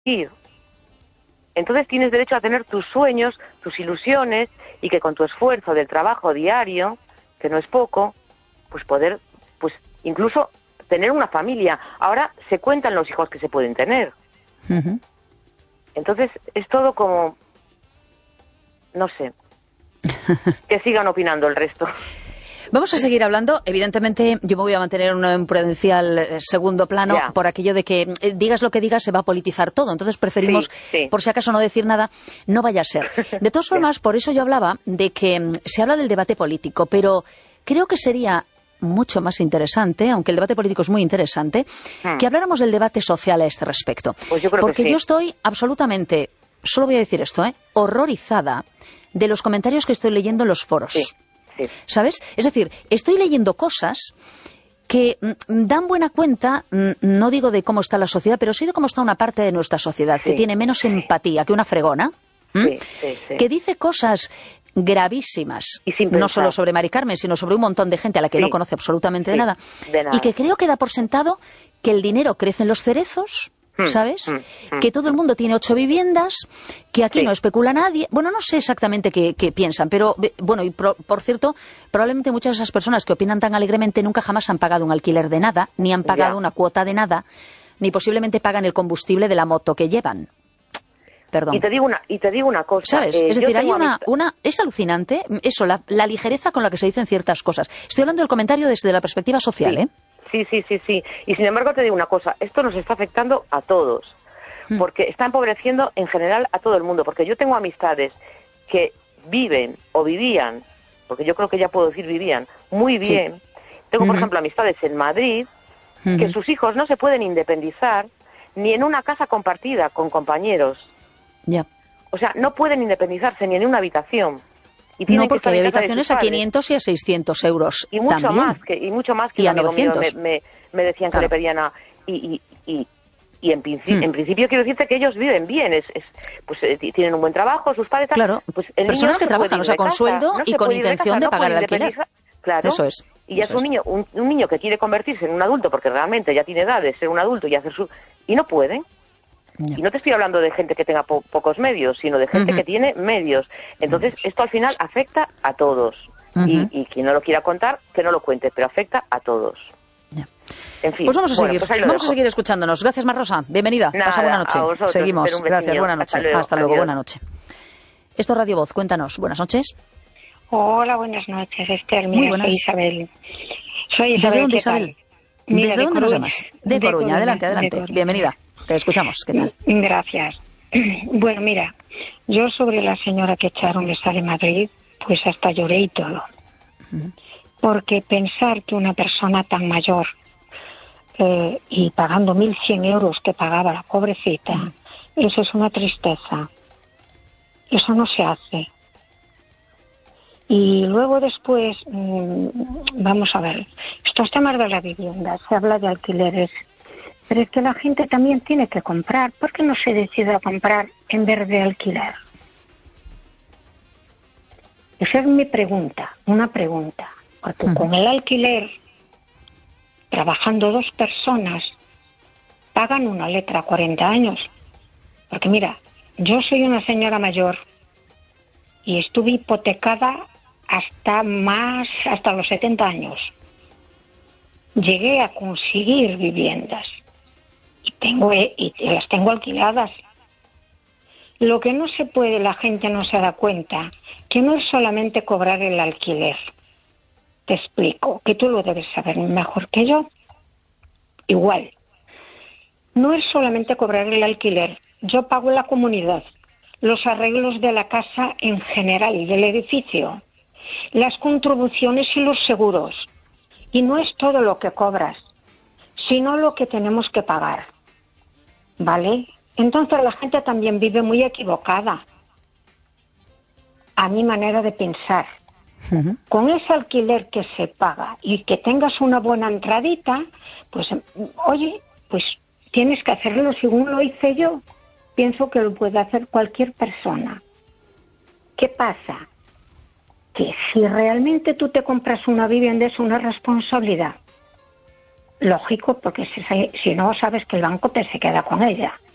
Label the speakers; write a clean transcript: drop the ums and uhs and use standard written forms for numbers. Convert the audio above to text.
Speaker 1: Entonces tienes derecho a tener tus sueños, tus ilusiones, y que con tu esfuerzo del trabajo diario, que no es poco, pues poder, pues incluso tener una familia. Ahora se cuentan los hijos que se pueden tener.
Speaker 2: Uh-huh.
Speaker 1: Entonces es todo como, no sé, que sigan opinando el resto.
Speaker 2: Vamos a seguir hablando. Evidentemente, yo me voy a mantener en un prudencial segundo plano por aquello de que digas lo que digas, se va a politizar todo. Entonces preferimos, por si acaso, no decir nada, no vaya a ser. De todas formas, por eso yo hablaba de que se habla del debate político, pero creo que sería mucho más interesante, aunque el debate político es muy interesante, que habláramos del debate social a este respecto.
Speaker 1: Pues yo creo
Speaker 2: porque
Speaker 1: que sí.
Speaker 2: yo estoy absolutamente, solo voy a decir esto, horrorizada de los comentarios que estoy leyendo en los foros.
Speaker 1: Sí.
Speaker 2: ¿Sabes? Es decir, estoy leyendo cosas que dan buena cuenta, no digo de cómo está la sociedad, pero sí de cómo está una parte de nuestra sociedad, que tiene menos empatía que una fregona, que dice cosas gravísimas, no solo sobre Mari Carmen, sino sobre un montón de gente a la que no conoce absolutamente de nada, y que creo que da por sentado que el dinero crece en los cerezos, ¿sabes? Que todo el mundo tiene 8 viviendas, que aquí no especula nadie. Bueno, no sé exactamente qué piensan, pero bueno, y por cierto, probablemente muchas de esas personas que opinan tan alegremente nunca jamás han pagado un alquiler de nada, ni han pagado una cuota de nada, ni posiblemente pagan el combustible de la moto que llevan. Perdón.
Speaker 1: Y te digo una cosa.
Speaker 2: ¿Sabes? Es decir, hay es alucinante eso, la ligereza con la que se dicen ciertas cosas. Estoy hablando del comentario desde la perspectiva social, ¿eh?
Speaker 1: Sí. Y sin embargo te digo una cosa, esto nos está afectando a todos, porque está empobreciendo en general a todo el mundo, porque yo tengo amistades que viven o vivían, porque yo creo que ya puedo decir vivían, muy bien. Tengo, por ejemplo, amistades en Madrid que sus hijos no se pueden independizar ni en una casa compartida con compañeros. O sea, no pueden independizarse ni en una habitación.
Speaker 2: No, porque hay habitaciones a 500 y a 600 euros
Speaker 1: y mucho
Speaker 2: también.
Speaker 1: más que
Speaker 2: y a
Speaker 1: un amigo mío
Speaker 2: 900.
Speaker 1: me decían que le pedían y en principio quiero decirte que ellos viven bien, tienen un buen trabajo, sus padres...
Speaker 2: Claro,
Speaker 1: pues el
Speaker 2: personas
Speaker 1: niño
Speaker 2: que trabajan, o sea, con sueldo y con intención de pagar el alquiler.
Speaker 1: Claro,
Speaker 2: eso es.
Speaker 1: Y ya es un niño que quiere convertirse en un adulto, porque realmente ya tiene edad de ser un adulto y hacer y no pueden. Y no te estoy hablando de gente que tenga pocos medios, sino de gente que tiene medios. Entonces, esto al final afecta a todos. Y quien no lo quiera contar, que no lo cuente, pero afecta a todos. En fin.
Speaker 2: Pues vamos a seguir.
Speaker 1: Pues
Speaker 2: vamos a seguir escuchándonos. Gracias, Mar Rosa. Bienvenida. Pasa buena noche. Seguimos. Gracias. Buena noche. Hasta luego. Buena noche. Esto es Radio Voz. Cuéntanos. Buenas noches.
Speaker 3: Hola, buenas noches, Esther. Mira, soy Isabel.
Speaker 2: ¿Desde dónde, Isabel? ¿Desde dónde nos llamas? De Coruña. Adelante. Bienvenida. Te escuchamos. ¿Qué tal?
Speaker 3: Gracias. Bueno, mira, yo sobre la señora que echaron de esta de Madrid, pues hasta lloré y todo. Porque pensar que una persona tan mayor y pagando 1.100 euros que pagaba la pobrecita, eso es una tristeza. Eso no se hace. Y luego después, vamos a ver, estos temas de la vivienda, se habla de alquileres, pero es que la gente también tiene que comprar. ¿Por qué no se decide a comprar en vez de alquilar? Esa es mi pregunta, una pregunta. Porque con el alquiler, trabajando 2 personas, pagan una letra 40 años. Porque mira, yo soy una señora mayor y estuve hipotecada hasta los 70 años. Llegué a conseguir viviendas y las tengo alquiladas. Lo que no se puede, la gente no se da cuenta, que no es solamente cobrar el alquiler. Te explico, que tú lo debes saber mejor que yo. Igual. No es solamente cobrar el alquiler. Yo pago la comunidad, los arreglos de la casa en general, del edificio, las contribuciones y los seguros. Y no es todo lo que cobras, sino lo que tenemos que pagar. ¿Vale? Entonces la gente también vive muy equivocada, a mi manera de pensar. Con ese alquiler que se paga y que tengas una buena entradita, pues, oye, pues tienes que hacerlo según lo hice yo. Pienso que lo puede hacer cualquier persona. ¿Qué pasa? Que si realmente tú te compras una vivienda es una responsabilidad. Lógico, porque si no sabes que el banco te se queda con ella.